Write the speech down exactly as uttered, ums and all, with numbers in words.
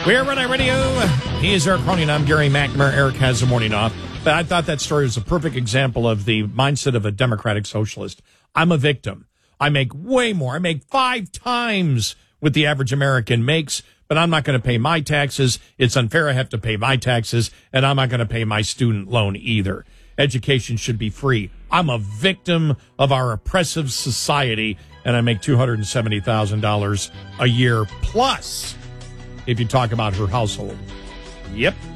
We're Red Eye Radio. He is Eric Cronin. I'm Gary McNamara. Eric has the morning off. But I thought that story was a perfect example of the mindset of a democratic socialist. I'm a victim. I make way more. I make five times what the average American makes, but I'm not going to pay my taxes. It's unfair. I have to pay my taxes, and I'm not going to pay my student loan either. Education should be free. I'm a victim of our oppressive society, and I make two hundred seventy thousand dollars a year plus if you talk about her household. Yep.